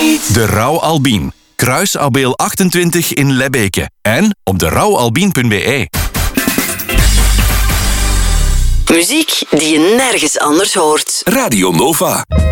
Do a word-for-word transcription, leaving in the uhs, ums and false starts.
niet. De Rauw Albien. Kruis Abeel achtentwintig in Lebbeke. En op de rauw albien punt b e. Muziek die je nergens anders hoort. Radio Nova.